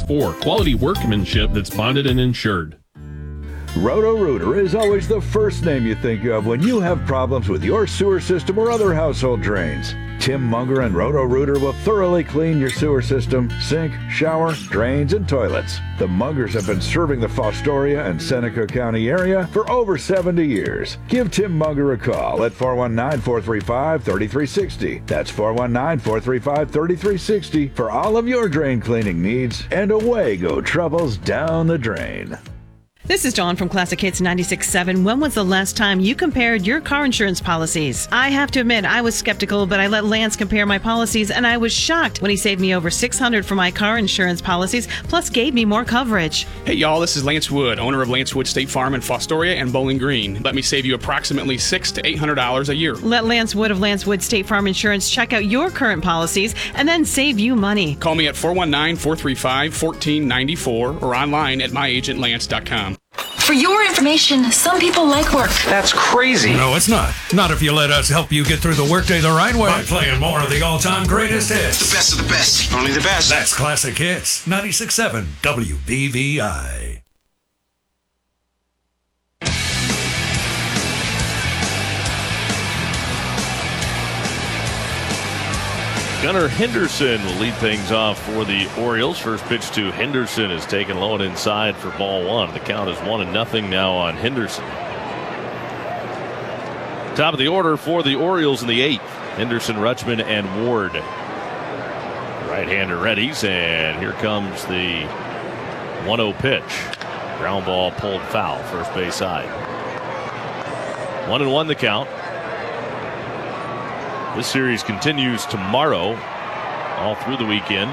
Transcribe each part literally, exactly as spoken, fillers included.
or quality workmanship that's bonded and insured. Roto-Rooter is always the first name you think of when you have problems with your sewer system or other household drains. Tim Munger and Roto-Rooter will thoroughly clean your sewer system, sink, shower, drains, and toilets. The Mungers have been serving the Fostoria and Seneca County area for over seventy years. Give Tim Munger a call at four one nine, four three five, three three six zero. That's four one nine, four three five, three three six zero for all of your drain cleaning needs, and away go troubles down the drain. This is Dawn from Classic Hits ninety-six point seven. When was the last time you compared your car insurance policies? I have to admit, I was skeptical, but I let Lance compare my policies, and I was shocked when he saved me over six hundred dollars for my car insurance policies, plus gave me more coverage. Hey, y'all, this is Lance Wood, owner of Lance Wood State Farm in Fostoria and Bowling Green. Let me save you approximately six hundred to eight hundred dollars a year. Let Lance Wood of Lance Wood State Farm Insurance check out your current policies and then save you money. Call me at four one nine, four three five, one four nine four or online at my agent lance dot com. For your information, some people like work. That's crazy. No, it's not. Not if you let us help you get through the workday the right way by playing more of the all-time greatest hits. The best of the best. Only the best. That's Classic Hits, ninety-six point seven W B V I. Gunnar Henderson will lead things off for the Orioles. First pitch to Henderson is taken low and inside for ball one. The count is one and nothing now on Henderson. Top of the order for the Orioles in the eighth. Henderson, Rutschman, and Ward. Right-hander readies, and here comes the one oh pitch. Ground ball pulled foul, first base side. One and one the count. This series continues tomorrow, all through the weekend.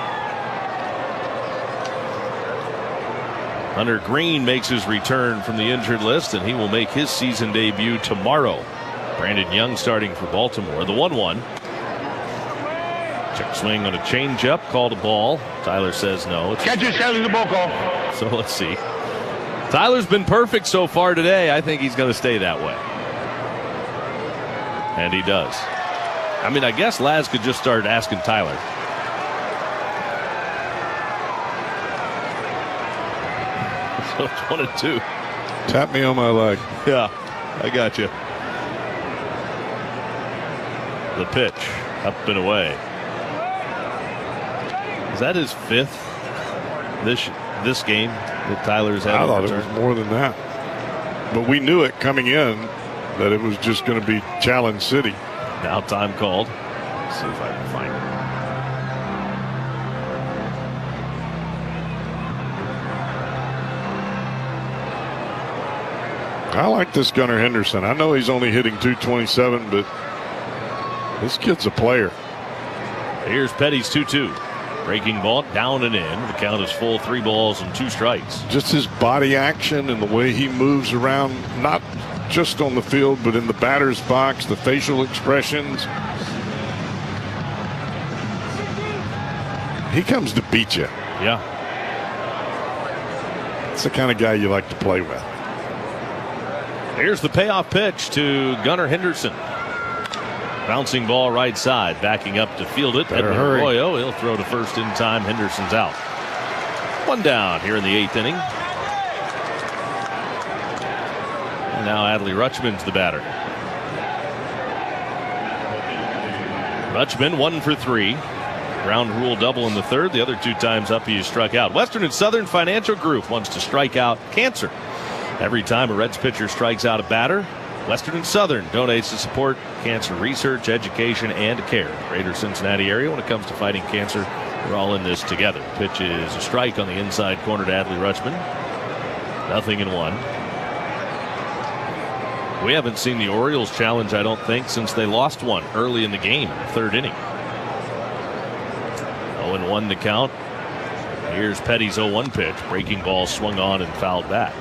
Hunter Green makes his return from the injured list, and he will make his season debut tomorrow. Brandon Young starting for Baltimore. The one one. Check swing on a changeup, called a ball. Tyler says no. It's Catch yourself in the ball call. So let's see. Tyler's been perfect so far today. I think he's going to stay that way. And he does. I mean, I guess Laz could just start asking Tyler. So it's one and two. Tap me on my leg. Yeah, I got you. The pitch, up and away. Is that his fifth this this game that Tyler's had? I thought it was more than that. But we knew it coming in that it was just going to be Challenge City. Now time called. Let's see if I can find it. I like this Gunnar Henderson. I know he's only hitting two twenty-seven, but this kid's a player. Here's Petty's two two. Breaking ball down and in. The count is full, three balls and two strikes. Just his body action and the way he moves around, not just on the field, but in the batter's box, the facial expressions. He comes to beat you. Yeah. It's the kind of guy you like to play with. Here's the payoff pitch to Gunnar Henderson. Bouncing ball right side, backing up to field it. Better Edwin hurry. Arroyo, he'll throw to first in time. Henderson's out. One down here in the eighth inning. And now Adley Rutschman's the batter. Rutschman one for three. Ground rule double in the third. The other two times up he struck out. Western and Southern Financial Group wants to strike out cancer. Every time a Reds pitcher strikes out a batter, Western and Southern donates to support cancer research, education, and care. Greater Cincinnati area, when it comes to fighting cancer, we're all in this together. Pitch is a strike on the inside corner to Adley Rutschman. Nothing in one. We haven't seen the Orioles challenge, I don't think, since they lost one early in the game in the third inning. oh and one the count. Here's Petty's oh one pitch. Breaking ball swung on and fouled back.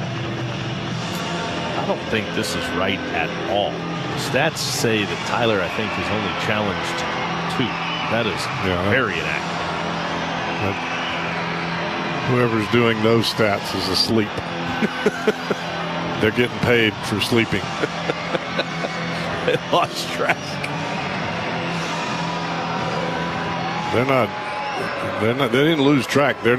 I don't think this is right at all. Stats say that Tyler, I think, has only challenged two. That is yeah, very inaccurate. That, whoever's doing those stats is asleep. They're getting paid for sleeping. They lost track. They're not. They're not. They didn't lose track. They're